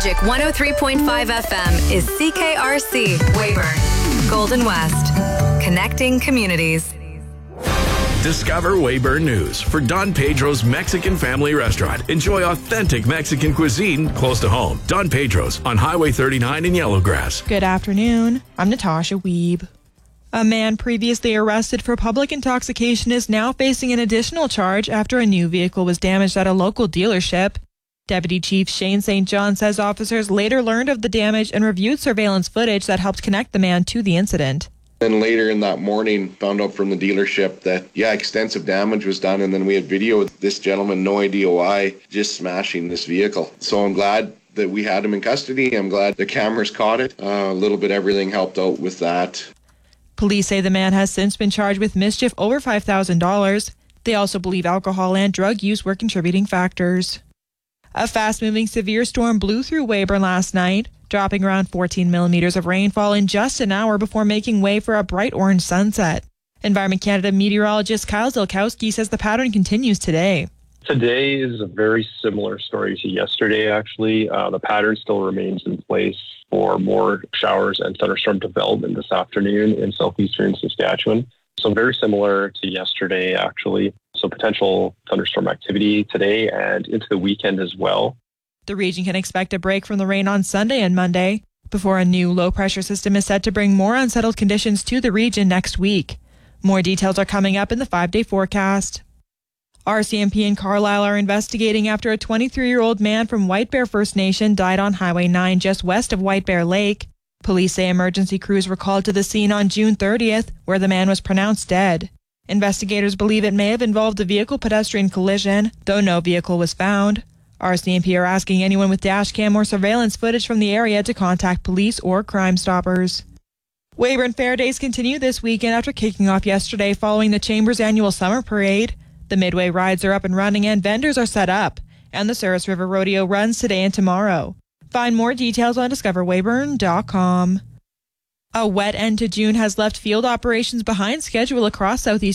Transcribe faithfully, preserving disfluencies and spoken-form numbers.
Magic one oh three point five F M is C K R C, Weyburn, Golden West, connecting communities. Discover Weyburn News for Don Pedro's Mexican Family Restaurant. Enjoy authentic Mexican cuisine close to home. Don Pedro's on Highway thirty-nine in Yellowgrass. Good afternoon. I'm Natasha Wiebe. A man previously arrested for public intoxication is now facing an additional charge after a new vehicle was damaged at a local dealership. Deputy Chief Shane Saint John says officers later learned of the damage and reviewed surveillance footage that helped connect the man to the incident. Then later in that morning, found out from the dealership that, yeah, extensive damage was done. And then we had video of this gentleman, no idea why, just smashing this vehicle. So I'm glad that we had him in custody. I'm glad the cameras caught it. Uh, a little bit everything helped out with that. Police say the man has since been charged with mischief over five thousand dollars. They also believe alcohol and drug use were contributing factors. A fast-moving severe storm blew through Weyburn last night, dropping around fourteen millimeters of rainfall in just an hour before making way for a bright orange sunset. Environment Canada meteorologist Kyle Zilkowski says the pattern continues today. Today is a very similar story to yesterday, actually. Uh, the pattern still remains in place for more showers and thunderstorm development this afternoon in southeastern Saskatchewan. So very similar to yesterday, actually. So potential thunderstorm activity today and into the weekend as well. The region can expect a break from the rain on Sunday and Monday before a new low-pressure system is set to bring more unsettled conditions to the region next week. More details are coming up in the five-day forecast. R C M P in Carlisle are investigating after a twenty-three-year-old man from White Bear First Nation died on Highway nine just west of White Bear Lake. Police say emergency crews were called to the scene on June thirtieth, where the man was pronounced dead. Investigators believe it may have involved a vehicle-pedestrian collision, though no vehicle was found. R C M P are asking anyone with dash cam or surveillance footage from the area to contact police or Crime Stoppers. Weyburn Fair Days continue this weekend after kicking off yesterday following the Chamber's annual summer parade. The Midway rides are up and running and vendors are set up, and the Souris River Rodeo runs today and tomorrow. Find more details on discover weyburn dot com. A wet end to June has left field operations behind schedule across southeast